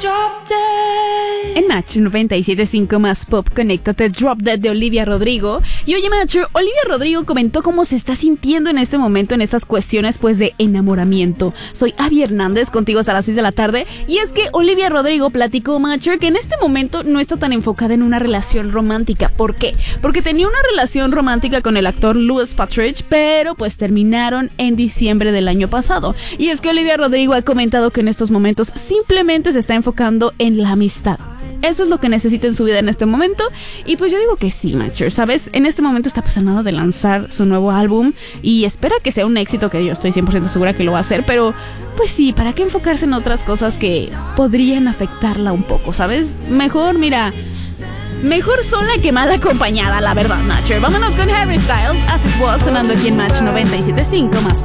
En Match 97.5 más pop, conéctate, Drop Dead de Olivia Rodrigo. Y oye, Matcher, Olivia Rodrigo comentó cómo se está sintiendo en este momento en estas cuestiones pues de enamoramiento. Soy Abby Hernández, contigo hasta las 6 de la tarde. Y es que Olivia Rodrigo platicó, Matcher, que en este momento no está tan enfocada en una relación romántica. ¿Por qué? Porque tenía una relación romántica con el actor Louis Partridge, pero pues terminaron en diciembre del año pasado. Y es que Olivia Rodrigo ha comentado que en estos momentos simplemente se está enfocando en la amistad. Eso es lo que necesita en su vida en este momento. Y pues yo digo que sí, Matcher, ¿sabes? En este momento está pues a nada de lanzar su nuevo álbum y espera que sea un éxito, que yo estoy 100% segura que lo va a hacer. Pero pues sí, ¿para qué enfocarse en otras cosas que podrían afectarla un poco, ¿sabes? Mejor sola que mal acompañada, la verdad, Matcher. Vámonos con Harry Styles, As It Was, sonando aquí en Match 97.5 más